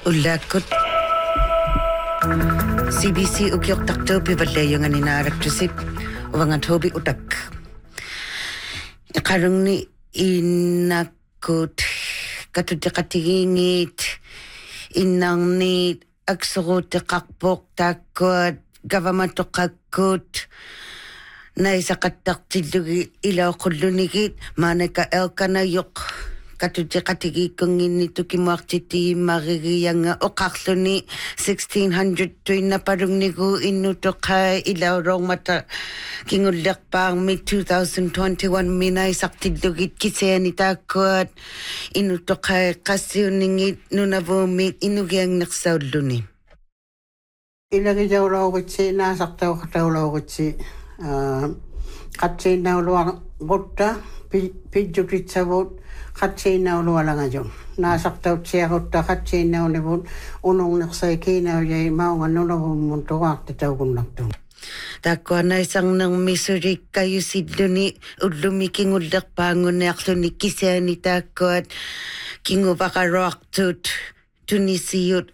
Ullakut CBC ukiok takto pivalayang aninaaraktusip uwangat hobi utak. Ikarong ni inakut katutikatingit inang ni agsukot kakpok takot gavamatukakut na isakatak tilugi ilaw kulunigit manaka elka na yok katutikatigit kong inito kimuaktiti marigiyang okakluni 1600 tuin na parang nigo inuto ka ilaw rong mata kingulak pang mid 2021 minay saktidugit kisaya takot inuto ka kasyuningit nunavumit inugyang naksauluni. Ilagi jaw raw kutsi nasaktaw kataw raw kutsi katsi na luwang gutta pijukit sabot katsi na luwala nga jong nasaktaw siya gutta katsi na ulibot unong naksay kinaw yay mao nga nunavumit wakti taw kong nakto. Tako na isang nang Missouri kayo sidluni udlumi kingulak pangon na akso ni kisya ni takot kingo baka rock tut tunisiyut